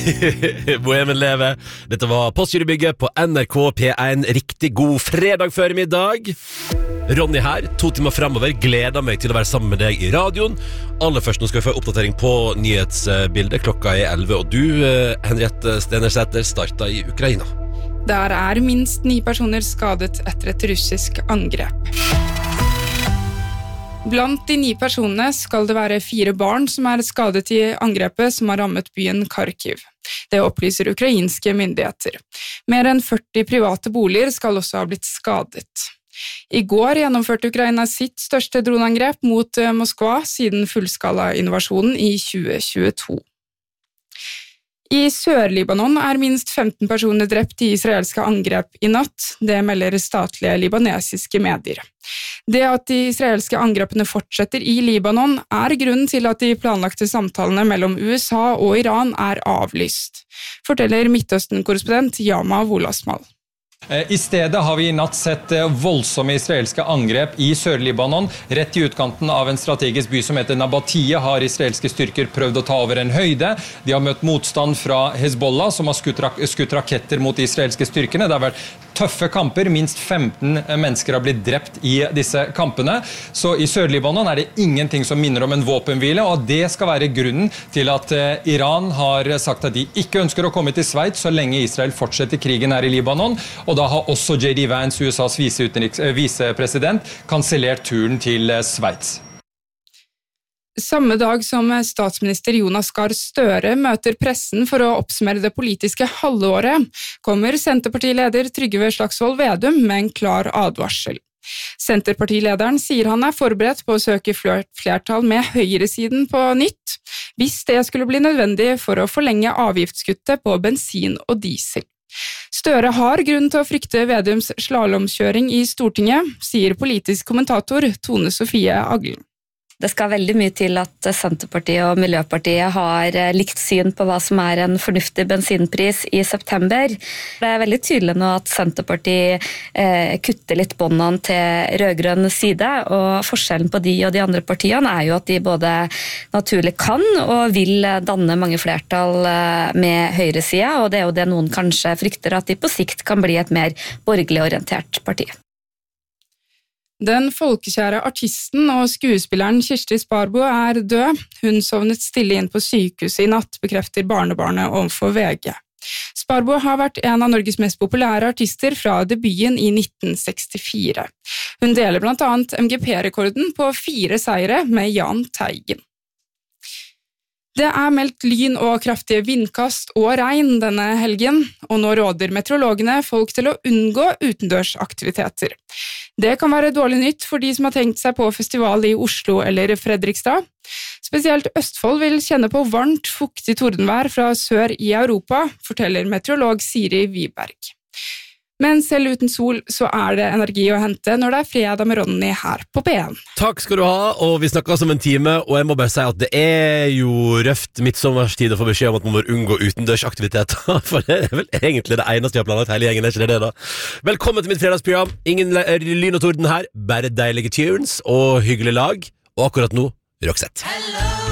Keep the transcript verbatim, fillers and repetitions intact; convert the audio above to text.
Bohemen lever. Dette var Postgirobygget på N R K P én. Riktig god fredag før middag. Ronny her, to timer fremover. Gleder meg til å være sammen med deg i radioen. Aller først, nå skal vi få oppdatering på nyhetsbildet. Klokka er elleve, og du, Henriette Stenersæter, startet i Ukraina. Der er minst ni personer skadet etter et russisk angrep. Blant de ni personene skal det være fire barn som er skadet i angrepet som har rammet byen Kharkiv. Det opplyser ukrainske myndigheter. Mer enn førti private boliger skal også ha blitt skadet. I går gjennomførte Ukraina sitt største droneangrep mot Moskva siden fullskala-invasjonen i tjue tjueto. I Sør-Libanon er minst femten personer drept i israelske angrep i natt, det melder statlige libanesiske medier. Det at de israelske angrepene fortsetter i Libanon er grunnen til at de planlagte samtalene mellom U S A og Iran er avlyst, forteller Midtøsten-korrespondent Yama Wolasmal. I stedet har vi i natt sett voldsomme israelske angrep i Sør-Libanon. Rett i utkanten av en strategisk by som heter Nabatia har israelske styrker prøvd å ta over en høyde. De har møtt motstand fra Hezbollah, som har skutt, rak skutt raketter mot de israelske styrkene. Det har vært tøffe kamper. Minst femten mennesker har blitt drept i disse kampene. Så i Sør-Libanon er det ingenting som minner om en våpenhvile, og det skal være grunnen til at Iran har sagt at de ikke ønsker å komme til Sveits så lenge Israel fortsetter krigen her i Libanon. Og da har også J D Vance, U S A's visepresident, kansellert turen til Sveits. Samme dag som statsminister Jonas Gahr Støre møter pressen for å oppsummere det politiske halvåret, kommer Senterpartileder Trygve Slagsvold Vedum med en klar advarsel. Senterpartilederen sier han er forberedt på å søke flertall med høyresiden på nytt, hvis det skulle bli nødvendig for å forlenge avgiftskuttet på bensin og diesel. Støre har grunn til å frykte Vedums slalomkjøring i Stortinget, sier politisk kommentator Tone Sofie Aglen. Det skal veldig mye til at Senterpartiet og Miljøpartiet har likt syn på hva som er en fornuftig bensinpris i september. Det er veldig tydelig nå at Senterpartiet eh, kutter litt båndene til rødgrønn side, og forskjellen på de og de andre partiene er jo at de både naturlig kan og vil danne mange flertall med høyresida, og det er jo det noen kanskje frykter at de på sikt kan bli et mer borgerlig orientert parti. Den folkekjære artisten og skuespilleren Kirsti Sparbo er død. Hun sovnet stille inn på sykehuset i natt, bekrefter barnebarnet overfor V G. Sparbo har vært en av Norges mest populære artister fra debuten i nitten sekstifire. Hun deler blant annet M G P-rekorden på fire seire med Jahn Teigen. Det er meldt lyn og kraftige vindkast og regn denne helgen, og nå råder meteorologene folk til å unngå utendørsaktiviteter. Det kan være dårlig nytt for de som har tenkt seg på festival i Oslo eller Fredrikstad. Spesielt Østfold vil kjenne på varmt, fuktig tordenvær fra sør i Europa, forteller meteorolog Siri Wiberg. Men selv uten sol så er det energi å hente når det er fredag med Ronny her på P én. Takk skal du ha, og vi snakker om en time, og jeg må bare si at det er jo røft midtsommerstid å få beskjed om at man må unngå utendørsaktiviteter, for det er vel egentlig det eneste vi har planlagt hele gjengen, er ikke det det da? Velkommen til mitt fredagsprogram. Ingen lyn og torden her, bare deilige tunes og hyggelig lag, og akkurat nå, Roxette. Hello!